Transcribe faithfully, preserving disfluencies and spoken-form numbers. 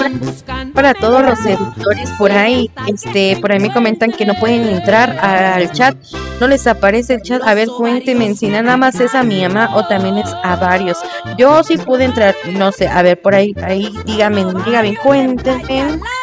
para todos los seguidores por ahí. Este, por ahí me comentan que no pueden entrar al chat, no les aparece el chat. A ver, cuéntenme si nada más es a mi mamá o también es a varios. Yo sí pude entrar, no sé, a ver, por ahí, ahí, díganme, díganme, cuéntenme.